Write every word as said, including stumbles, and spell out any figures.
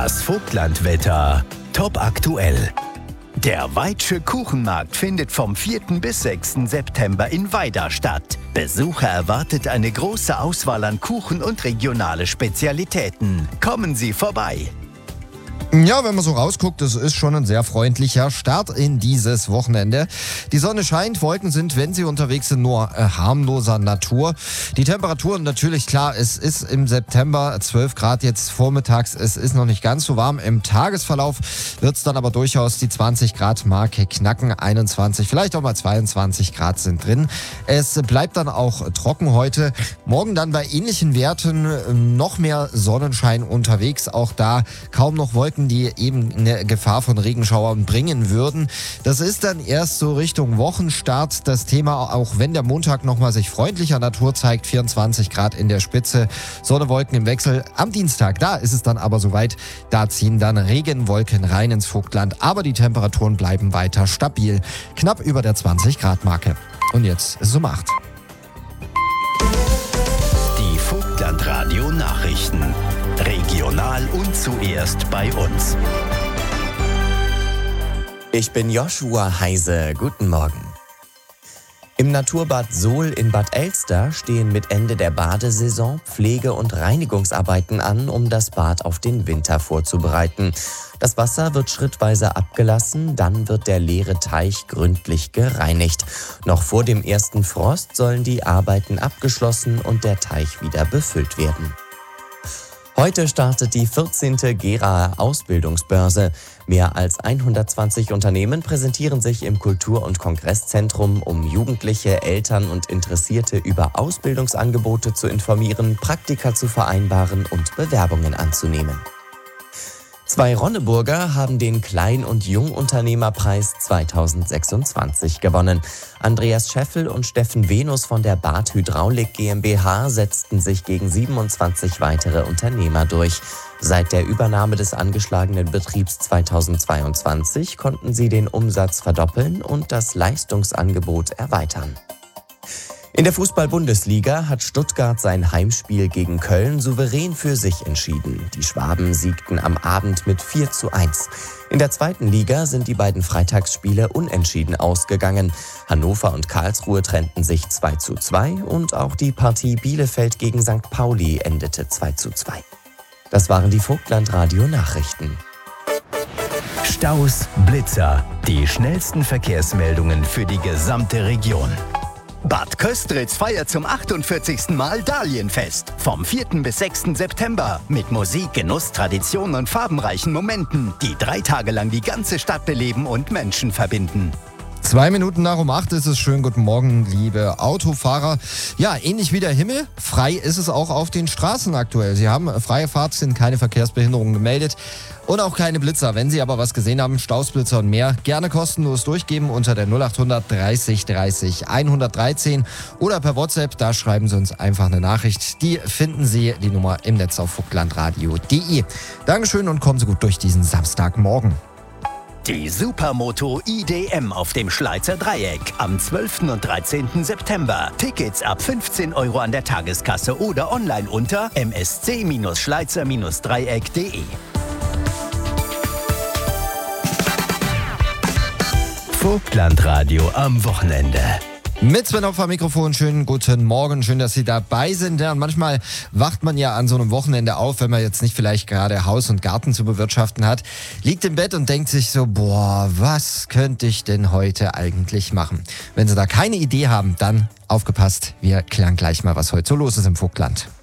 Das Vogtlandwetter. Top aktuell. Der Weitsche Kuchenmarkt findet vom vierten bis sechsten September in Weida statt. Besucher erwartet eine große Auswahl an Kuchen und regionale Spezialitäten. Kommen Sie vorbei! Ja, wenn man so rausguckt, das ist schon ein sehr freundlicher Start in dieses Wochenende. Die Sonne scheint, Wolken sind, wenn Sie unterwegs sind, nur äh, harmloser Natur. Die Temperaturen natürlich, klar, es ist im September zwölf Grad jetzt vormittags. Es ist noch nicht ganz so warm. Im Tagesverlauf wird es dann aber durchaus die zwanzig Grad Marke knacken. einundzwanzig, vielleicht auch mal zweiundzwanzig Grad sind drin. Es bleibt dann auch trocken heute. Morgen dann bei ähnlichen Werten äh, noch mehr Sonnenschein unterwegs. Auch da kaum noch Wolken, die eben eine Gefahr von Regenschauern bringen würden. Das ist dann erst so Richtung Wochenstart das Thema, auch wenn der Montag nochmal sich freundlicher Natur zeigt, vierundzwanzig Grad in der Spitze, Sonne, Wolken im Wechsel. Am Dienstag, da ist es dann aber soweit, da ziehen dann Regenwolken rein ins Vogtland, aber die Temperaturen bleiben weiter stabil, knapp über der zwanzig Grad Marke. Und jetzt ist es um acht. Die Vogtlandradio Nachrichten. Regional und zuerst bei uns. Ich bin Joshua Heise. Guten Morgen. Im Naturbad Sohl in Bad Elster stehen mit Ende der Badesaison Pflege- und Reinigungsarbeiten an, um das Bad auf den Winter vorzubereiten. Das Wasser wird schrittweise abgelassen, dann wird der leere Teich gründlich gereinigt. Noch vor dem ersten Frost sollen die Arbeiten abgeschlossen und der Teich wieder befüllt werden. Heute startet die vierzehnte Gera Ausbildungsbörse. Mehr als hundertzwanzig Unternehmen präsentieren sich im Kultur- und Kongresszentrum, um Jugendliche, Eltern und Interessierte über Ausbildungsangebote zu informieren, Praktika zu vereinbaren und Bewerbungen anzunehmen. Zwei Ronneburger haben den Klein- und Jungunternehmerpreis zweitausendsechsundzwanzig gewonnen. Andreas Scheffel und Steffen Venus von der Bad Hydraulik GmbH setzten sich gegen siebenundzwanzig weitere Unternehmer durch. Seit der Übernahme des angeschlagenen Betriebs zweitausendzweiundzwanzig konnten sie den Umsatz verdoppeln und das Leistungsangebot erweitern. In der Fußball-Bundesliga hat Stuttgart sein Heimspiel gegen Köln souverän für sich entschieden. Die Schwaben siegten am Abend mit vier zu eins. In der zweiten Liga sind die beiden Freitagsspiele unentschieden ausgegangen. Hannover und Karlsruhe trennten sich zwei zu zwei und auch die Partie Bielefeld gegen Sankt Pauli endete zwei zu zwei. Das waren die Vogtlandradio-Nachrichten. Staus, Blitzer, die schnellsten Verkehrsmeldungen für die gesamte Region. Bad Köstritz feiert zum achtundvierzigsten Mal Dahlienfest. Vom vierten bis sechsten September. Mit Musik, Genuss, Tradition und farbenreichen Momenten, die drei Tage lang die ganze Stadt beleben und Menschen verbinden. Zwei Minuten nach um acht ist es. Schönen guten Morgen, liebe Autofahrer. Ja, ähnlich wie der Himmel, frei ist es auch auf den Straßen aktuell. Sie haben freie Fahrt, sind keine Verkehrsbehinderungen gemeldet und auch keine Blitzer. Wenn Sie aber was gesehen haben, Stausblitzer und mehr, gerne kostenlos durchgeben unter der null acht hundert dreißig dreißig hundertdreizehn oder per WhatsApp. Da schreiben Sie uns einfach eine Nachricht. Die finden Sie, die Nummer im Netz auf vogtlandradio punkt de. Dankeschön und kommen Sie gut durch diesen Samstagmorgen. Die Supermoto I D M auf dem Schleizer Dreieck am zwölften und dreizehnten September. Tickets ab fünfzehn Euro an der Tageskasse oder online unter m s c schleizer dreieck punkt de. Vogtlandradio am Wochenende. Mit Sven Hopf am Mikrofon, schönen guten Morgen, schön, dass Sie dabei sind. Ja, und manchmal wacht man ja an so einem Wochenende auf, wenn man jetzt nicht vielleicht gerade Haus und Garten zu bewirtschaften hat, liegt im Bett und denkt sich so, boah, was könnte ich denn heute eigentlich machen? Wenn Sie da keine Idee haben, dann aufgepasst, wir klären gleich mal, was heute so los ist im Vogtland.